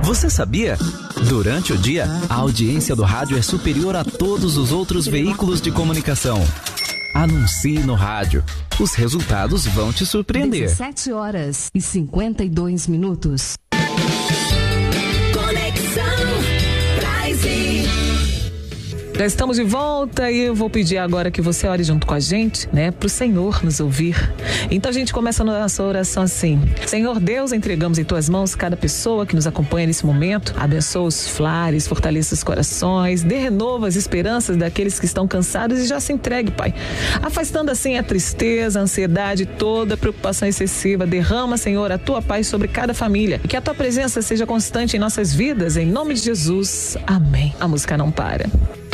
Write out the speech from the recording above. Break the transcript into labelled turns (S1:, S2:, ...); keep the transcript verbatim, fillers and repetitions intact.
S1: Você sabia? Durante o dia, a audiência do rádio é superior a todos os outros veículos de comunicação. Anuncie no rádio. Os resultados vão te surpreender.
S2: dezessete horas e cinquenta e dois minutos.
S3: Já estamos de volta e eu vou pedir agora que você ore junto com a gente, né? Para o Senhor nos ouvir. Então a gente começa a nossa oração assim. Senhor Deus, entregamos em tuas mãos cada pessoa que nos acompanha nesse momento. Abençoa os flares, fortaleça os corações, dê renovo as esperanças daqueles que estão cansados e já se entregue, Pai. Afastando assim a tristeza, a ansiedade, toda a preocupação excessiva. Derrama, Senhor, a tua paz sobre cada família. E que a tua presença seja constante em nossas vidas, em nome de Jesus. Amém. A música não para.